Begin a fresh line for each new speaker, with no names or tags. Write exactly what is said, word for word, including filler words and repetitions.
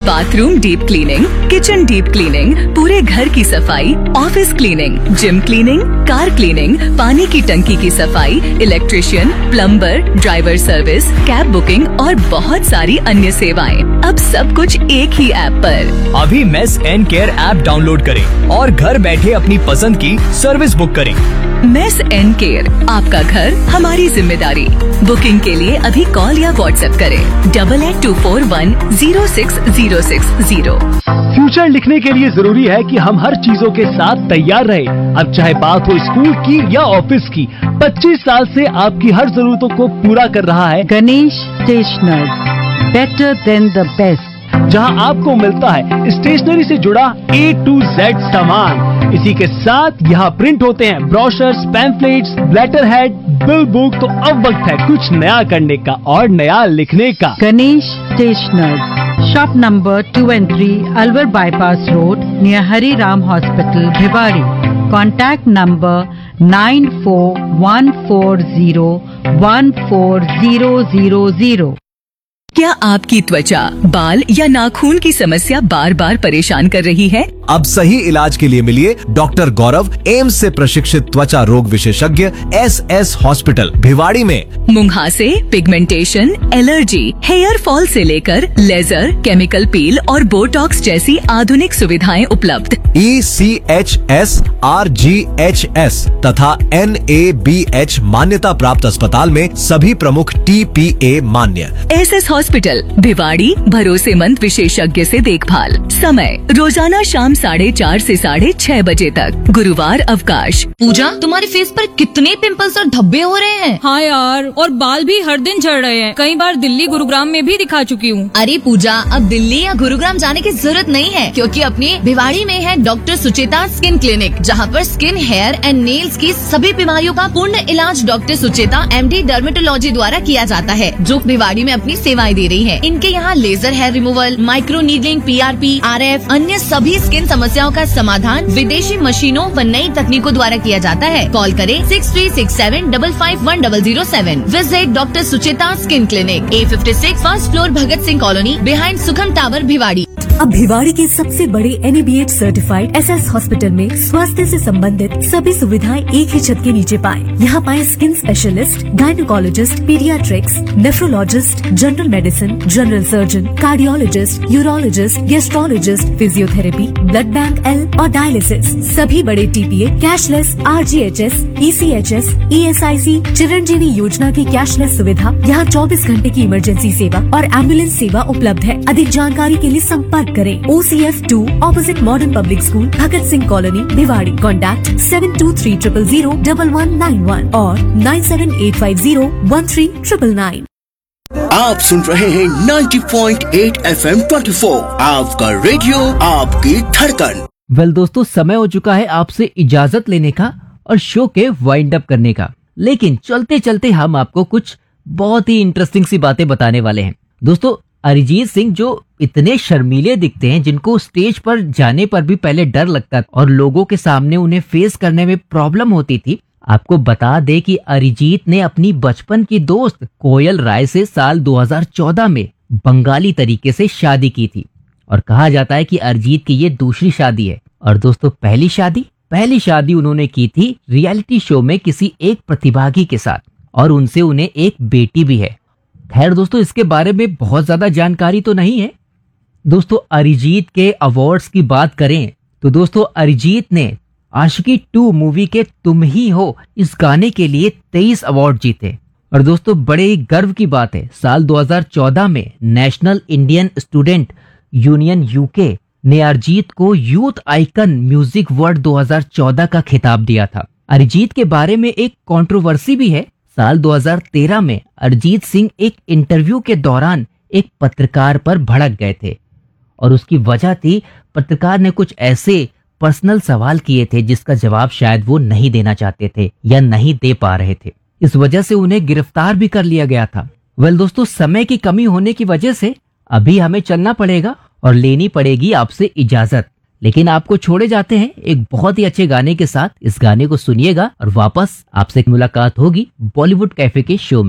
Bathroom deep cleaning, kitchen deep cleaning, पूरे घर की सफाई, office cleaning, gym cleaning, car cleaning, पानी की टंकी की सफाई, electrician, plumber, driver service, cab booking और बहुत सारी अन्य सेवाएं। अब सब कुछ एक ही ऐप पर।
अभी mess and care app download करें और घर बैठे अपनी पसंद की सर्विस बुक करें।
मेस एंड केयर, आपका घर हमारी जिम्मेदारी। बुकिंग के लिए अभी कॉल या व्हाट्सएप करें double eight to four one zero six zero six zero.
Future लिखने के लिए जरूरी है कि हम हर चीजों के साथ तैयार रहें। अब चाहे बात हो स्कूल की या ऑफिस की, पच्चीस साल से आपकी हर जरूरतों को पूरा कर रहा है
Ganesh stationers, better than the best,
जहां आपको मिलता है स्टेशनरी से जुड़ा ए टू जेड सामान। इसी के साथ यहाँ प्रिंट होते हैं brochures, pamphlets, letter head, bill book. तो अब वक्त है कुछ नया करने का और नया लिखने का।
Ganesh stationers, shop number two and three, Alwar bypass road, near Hari Ram hospital, Bhiwadi. Contact number nine four one four zero one four zero zero zero.
क्या आपकी त्वचा, बाल या नाखून की समस्या बार बार परेशान कर रही है?
अब सही इलाज के लिए मिलिए डॉक्टर गौरव, एम्स से प्रशिक्षित त्वचा रोग विशेषज्ञ, एस एस हॉस्पिटल भिवाड़ी में।
मुंहासे, पिगमेंटेशन, एलर्जी, हेयर फॉल से लेकर लेजर, केमिकल पील और बोटॉक्स जैसी आधुनिक सुविधाएं उपलब्ध।
ई C H S, R G H S तथा एन ए बी एच मान्यता प्राप्त अस्पताल में सभी प्रमुख टी पी ए मान्य।
एस एस हॉस्पिटल भिवाड़ी, भरोसेमंद विशेषज्ञ से देखभाल। समय रोजाना शाम साढ़े चार से साढ़े छह बजे तक, गुरुवार अवकाश।
पूजा, तुम्हारे फेस पर कितने पिंपल्स और धब्बे हो रहे हैं।
हाँ यार, और बाल भी हर दिन झड़ रहे हैं। कई बार दिल्ली, गुरुग्राम में भी दिखा चुकी हूँ।
अरे पूजा, अब दिल्ली या गुरुग्राम जाने की जरूरत नहीं है, क्योंकि अपने भिवाड़ी में है डॉक्टर सुचेता स्किन क्लिनिक, जहाँ पर स्किन, हेयर एंड नेल्स की सभी बीमारियों का पूर्ण इलाज doctor Sucheta M D dermatology द्वारा किया जाता है, जो भिवाड़ी में अपनी सेवाएं दे रही है। इनके यहाँ laser hair removal, micro needling, P R P, R F, अन्य सभी स्किन समस्याओं का समाधान विदेशी मशीनों व नई तकनीकों द्वारा किया जाता है। कॉल करें six three six seven double five one double zero seven. Visit doctor Sucheta skin clinic, ए fifty six, first floor, Bhagat Singh colony, behind सुखम टावर, भिवाड़ी।
अब भिवाड़ी के सबसे बड़े N A B H certified S S hospital में स्वास्थ्य से संबंधित सभी सुविधाएं एक ही छत के नीचे पाएं। यहाँ पाएं skin specialist, gynaecologist, paediatrics, nephrologist, general medicine, general surgeon, cardiologist, urologist, gastrologist, physiotherapy, blood bank L और डायलिसिस। सभी बड़े T P A, cashless, R G H S, E C H S, E S I सी, चिरंजीवी योजना की cashless सुविधा। यहाँ चौबीस घंटे की इमरजेंसी सेवा और एम्बुलेंस सेवा उपलब्ध है। अधिक जानकारी के लिए संपर्क करें ओ C F two, opposite modern public school, Bhagat Singh colony, Bhiwadi. Contact seven to three triple zero double one nine one और nine seven eight five zero one three triple nine.
आप सुन रहे हैं ninety point eight F M twenty four, आपका radio, आपकी धड़कन।
Well दोस्तों, समय हो चुका है आपसे इजाजत लेने का और शो के वाइंड अप करने का, लेकिन चलते चलते हम आपको कुछ बहुत ही इंटरेस्टिंग सी बातें बताने वाले हैं। दोस्तों, अरिजीत सिंह जो इतने शर्मीले दिखते हैं, जिनको स्टेज पर जाने पर भी पहले डर लगता और लोगों के सामने उन्हें फेस करने में प्रॉब्लम होती थी, आपको बता दे कि अरिजीत ने अपनी बचपन की दोस्त कोयल राय से साल दो हज़ार चौदह में बंगाली तरीके से शादी की थी और कहा जाता है कि अरिजीत की ये दूसरी शादी है। और दोस्तों, पहली शादी पहली शादी उन्होंने की थी रियलिटी शो में किसी एक प्रतिभागी के साथ और उनसे उन्हें एक बेटी भी है। खैर दोस्तों, इसके बारे में बहुत ज्यादा जानकारी तो नहीं है। दोस्तों, अरिजीत के अवार्ड्स की बात करें तो दोस्तों, अरिजीत ने आशिकी टू मूवी के तुम ही हो इस गाने के लिए तेईस अवार्ड जीते। और दोस्तों, बड़े ही गर्व की बात है, साल दो हज़ार चौदह में national Indian student union UK ने अरिजीत को यूथ आइकन म्यूजिक वर्ड दो हज़ार चौदह का खिताब दिया था। अरिजीत के बारे में एक कंट्रोवर्सी भी है। साल दो हज़ार तेरह में अरिजीत सिंह एक इंटरव्यू के दौरान एक पत्रकार पर भड़क गए थे और उसकी वजह थी, पत्रकार ने कुछ ऐसे पर्सनल सवाल किए थे जिसका जवाब शायद वो नहीं देना चाहते थे या नहीं दे पा रहे थे। इस वजह से उन्हें गिरफ्तार भी कर लिया गया था। वेल दोस्तों, समय की कमी होने की वजह से अभी हमें चलना पड़ेगा और लेनी पड़ेगी आपसे इजाजत, लेकिन आपको छोड़े जाते हैं एक बहुत ही अच्छे गाने के साथ। इस गाने को सुनिएगा और वापस आपसे मुलाकात होगी बॉलीवुड कैफे के शो में।